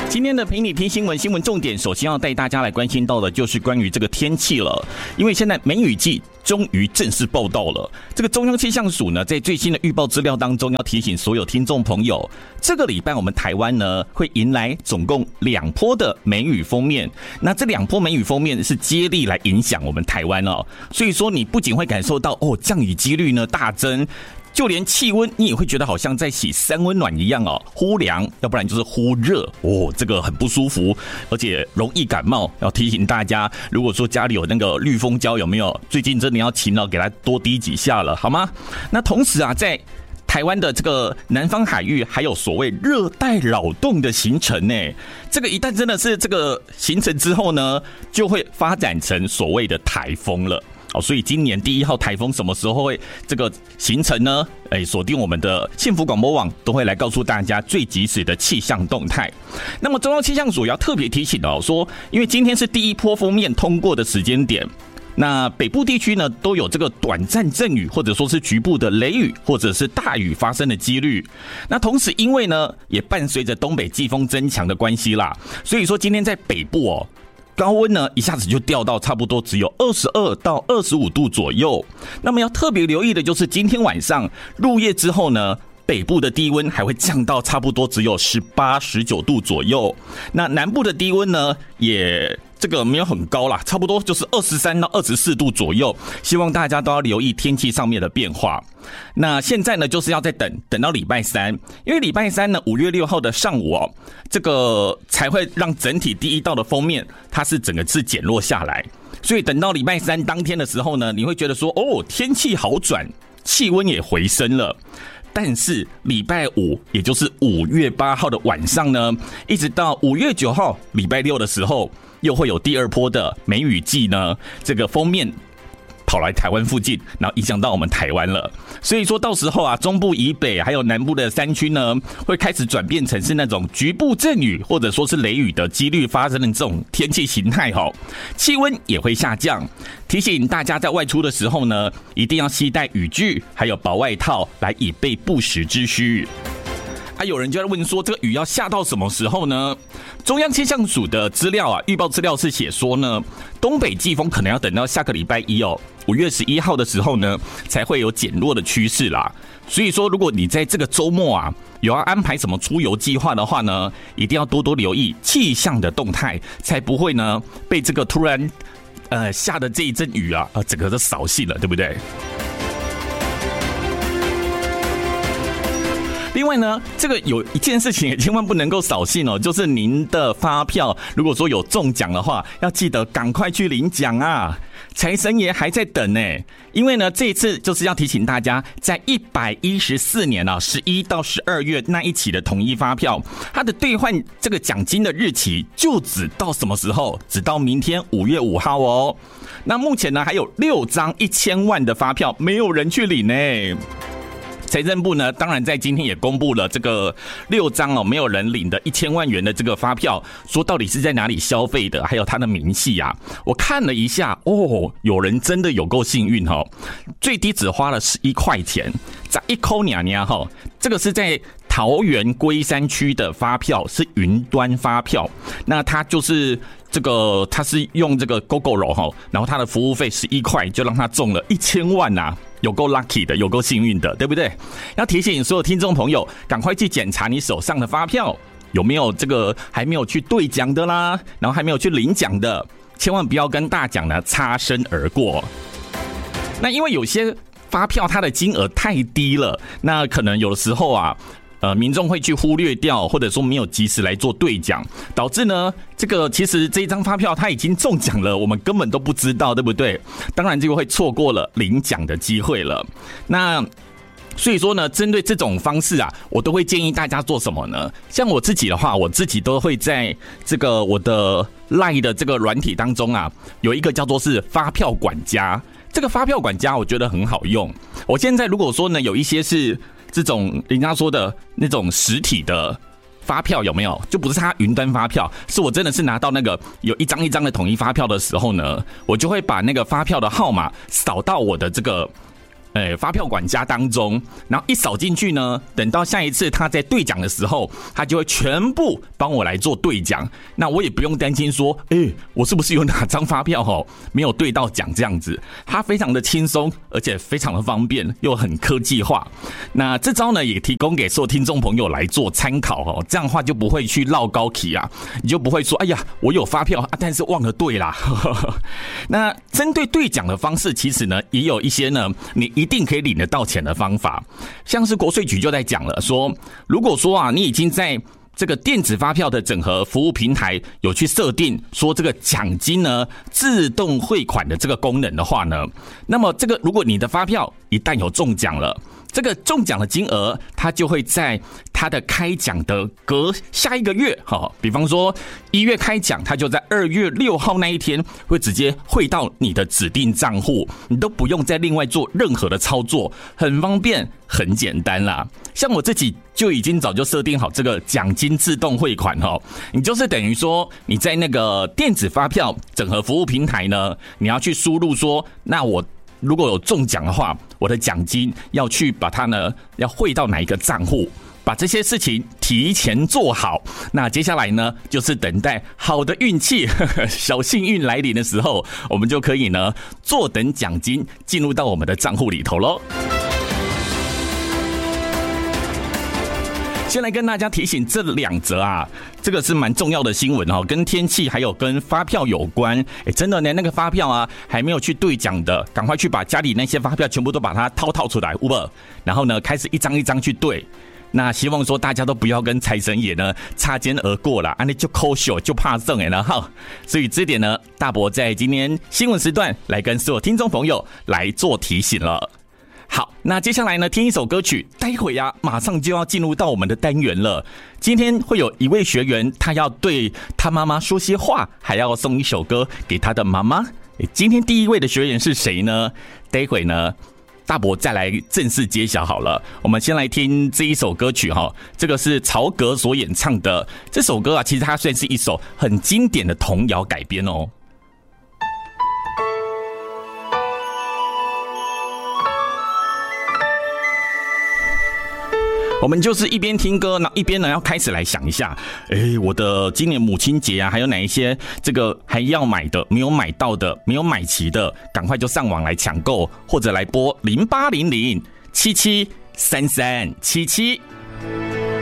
今天的陪你听新闻，新闻重点首先要带大家来关心到的就是关于这个天气了，因为现在梅雨季终于正式报到了。这个中央气象署呢，在最新的预报资料当中，要提醒所有听众朋友，这个礼拜我们台湾呢会迎来总共2波的梅雨锋面。那这2波梅雨锋面是接力来影响我们台湾哦，所以说你不仅会感受到降雨几率呢大增。就连气温你也会觉得好像在洗3温暖一样哦，忽凉要不然就是忽热哦，这个很不舒服，而且容易感冒。要提醒大家，如果说家里有那个绿蜂胶有没有？最近真的要勤劳给它多滴几下了，好吗？那同时啊，在台湾的这个南方海域还有所谓热带扰动的形成呢，这个一旦真的是这个形成之后呢，就会发展成所谓的台风了。所以今年第1号台风什么时候会这个形成呢？锁定我们的幸福广播网都会来告诉大家最及时的气象动态。那么中央气象署要特别提醒说，因为今天是第1波锋面通过的时间点，那北部地区呢都有这个短暂阵雨，或者说是局部的雷雨或者是大雨发生的几率。那同时因为呢也伴随着东北季风增强的关系啦，所以说今天在北部高温呢一下子就掉到差不多只有22到25度左右。那么要特别留意的就是今天晚上入夜之后呢，北部的低温还会降到差不多只有18、19度左右。那南部的低温呢也这个没有很高啦，差不多就是23到24度左右。希望大家都要留意天气上面的变化。那现在呢就是要再等到礼拜3，因为礼拜3呢5月6号的上午这个才会让整体第1道的锋面它是整个是减弱下来。所以等到礼拜3当天的时候呢，你会觉得说天气好转，气温也回升了。但是礼拜5，也就是5月8号的晚上呢，一直到5月9号礼拜6的时候，又会有第2波的梅雨季呢，这个锋面跑来台湾附近，然后影响到我们台湾了。所以说到时候中部以北还有南部的山区呢，会开始转变成是那种局部阵雨或者说是雷雨的几率发生的这种天气形态气温也会下降。提醒大家在外出的时候呢，一定要携带雨具还有薄外套来以备不时之需。有人就在问说，这个雨要下到什么时候呢？中央气象署的资料预报资料是写说呢，东北季风可能要等到下个礼拜1 5月11号的时候呢，才会有减弱的趋势啦。所以说，如果你在这个周末有要安排什么出游计划的话呢，一定要多多留意气象的动态，才不会呢被这个突然下的这一阵雨整个都扫兴了，对不对？另外呢，这个有一件事情也千万不能够扫兴就是您的发票如果说有中奖的话，要记得赶快去领奖财神爷还在等呢。因为呢这一次就是要提醒大家，在114年11到12月那一期的统一发票，它的兑换这个奖金的日期就只到什么时候？只到明天5月5号那目前呢还有6张1000万的发票没有人去领呢。财政部呢，当然在今天也公布了这个6张没有人领的1000万元的这个发票，说到底是在哪里消费的，还有它的明细我看了一下有人真的有够幸运最低只花了11块钱，在一扣娘娘这个是在桃园龟山区的发票，是云端发票。那它就是这个，它是用这个 Gogoro 然后它的服务费11块，就让它中了1000万有够 lucky 的，有够幸运的，对不对？要提醒所有听众朋友，赶快去检查你手上的发票有没有这个还没有去兑奖的啦，然后还没有去领奖的，千万不要跟大奖呢擦身而过。那因为有些发票它的金额太低了，那可能有的时候民众会去忽略掉，或者说没有及时来做兑奖，导致呢这个其实这一张发票它已经中奖了，我们根本都不知道，对不对？当然就会错过了领奖的机会了。那所以说呢，针对这种方式我都会建议大家做什么呢？像我自己的话，我自己都会在这个我的 LINE 的这个软体当中有一个叫做是发票管家。这个发票管家我觉得很好用。我现在如果说呢有一些是这种人家说的那种实体的发票有没有？就不是它云端发票，是我真的是拿到那个有一张一张的统一发票的时候呢，我就会把那个发票的号码扫到我的这个发票管家当中，然后一扫进去呢，等到下一次他在兑奖的时候，他就会全部帮我来做兑奖。那我也不用担心说，我是不是有哪张发票没有兑到奖这样子。它非常的轻松，而且非常的方便，又很科技化。那这招呢，也提供给所有听众朋友来做参考这样的话就不会去绕高题啊，你就不会说，哎呀，我有发票但是忘了兑啦。那针对兑奖的方式，其实呢，也有一些呢，你一定可以领得到钱的方法。像是国税局就在讲了，说如果说你已经在这个电子发票的整合服务平台有去设定说这个奖金呢自动汇款的这个功能的话呢，那么这个如果你的发票一旦有中奖了，这个中奖的金额它就会在它的开奖的隔下一个月比方说1月开奖，它就在2月6号那一天会直接汇到你的指定账户，你都不用再另外做任何的操作，很方便很简单啦。像我自己就已经早就设定好这个奖金自动汇款你就是等于说你在那个电子发票整合服务平台呢，你要去输入说，那我如果有中奖的话，我的奖金要去把它呢要汇到哪一个账户，把这些事情提前做好。那接下来呢，就是等待好的运气小幸运来临的时候，我们就可以呢坐等奖金进入到我们的账户里头咯。先来跟大家提醒这2则这个是蛮重要的新闻跟天气还有跟发票有关。真的呢，那个发票还没有去兑奖的，赶快去把家里那些发票全部都把它掏出来 Uber， 然后呢开始一张一张去兑。那希望说大家都不要跟财神爷呢擦肩而过啦，就抠手就怕剩所以这点呢，大伯在今天新闻时段来跟所有听众朋友来做提醒了。好，那接下来呢，听一首歌曲，待会马上就要进入到我们的单元了。今天会有一位学员，他要对他妈妈说些话，还要送一首歌给他的妈妈。今天第一位的学员是谁呢？待会呢，大伯再来正式揭晓好了。我们先来听这一首歌曲这个是曹格所演唱的。这首歌其实它算是一首很经典的童谣改编我们就是一边听歌，一边呢要开始来想一下，我的今年母亲节还有哪一些这个还要买的、没有买到的、没有买齐的，赶快就上网来抢购，或者来拨0800773377。